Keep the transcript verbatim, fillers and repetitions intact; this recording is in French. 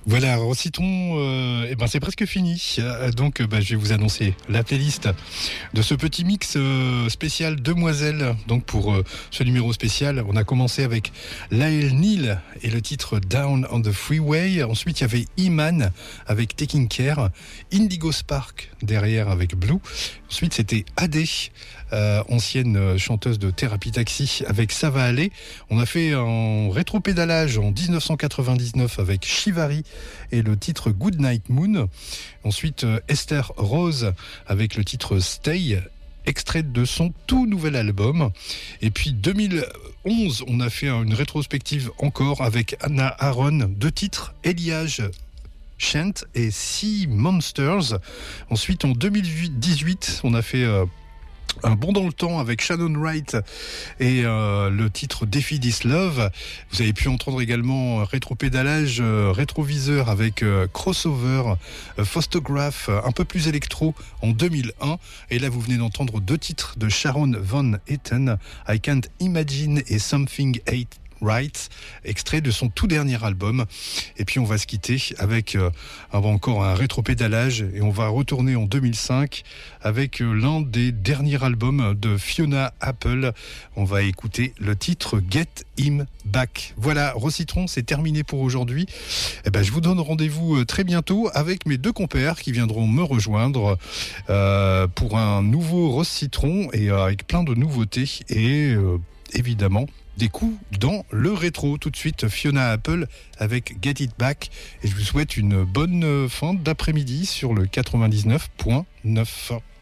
Voilà, Recitron, euh, eh ben c'est presque fini. Euh, Donc, euh, bah, je vais vous annoncer la playlist de ce petit mix euh, spécial Demoiselle. Donc, pour euh, ce numéro spécial, on a commencé avec Lyle Neal et le titre Down on the Freeway. Ensuite, il y avait Iman avec Taking Care, Indigo Spark derrière avec Blue. Ensuite, c'était Adé, euh, ancienne chanteuse de Thérapie Taxi avec Ça va aller. On a fait un rétro-pédalage en dix-neuf cent quatre-vingt-dix-neuf avec Chivari et le titre Good Night Moon. Ensuite, euh, Esther Rose avec le titre Stay, extrait de son tout nouvel album. Et puis deux mille onze, on a fait une rétrospective encore avec Anna Aaron, deux titres, Eliage Chant et Sea Monsters. Ensuite, en deux mille dix-huit, on a fait euh, un bond dans le temps avec Shannon Wright et euh, le titre Defy This Love. Vous avez pu entendre également euh, rétro-pédalage, euh, rétroviseur avec euh, Crossover, euh, Photograph, euh, un peu plus électro en deux mille un. Et là, vous venez d'entendre deux titres de Sharon Van Etten, I Can't Imagine et Something Ain't Right, extrait de son tout dernier album. Et puis on va se quitter avec euh, encore un rétro-pédalage et on va retourner en deux mille cinq avec euh, l'un des derniers albums de Fiona Apple. On va écouter le titre Get Him Back. Voilà, Recitron, c'est terminé pour aujourd'hui. Et ben, je vous donne rendez-vous euh, très bientôt avec mes deux compères qui viendront me rejoindre euh, pour un nouveau Recitron et euh, avec plein de nouveautés et euh, évidemment des coups dans le rétro. Tout de suite, Fiona Apple avec Get It Back. Et je vous souhaite une bonne fin d'après-midi sur le quatre-vingt-dix-neuf point neuf.